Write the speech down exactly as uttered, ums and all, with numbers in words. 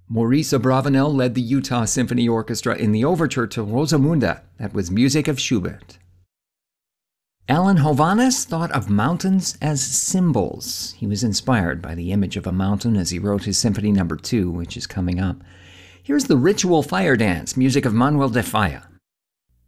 Maurice Abravanel led the Utah Symphony Orchestra in the overture to Rosamunde. That was music of Schubert. Alan Hovhaness thought of mountains as symbols. He was inspired by the image of a mountain as he wrote his Symphony Number two, which is coming up. Here's the Ritual Fire Dance, music of Manuel de Falla.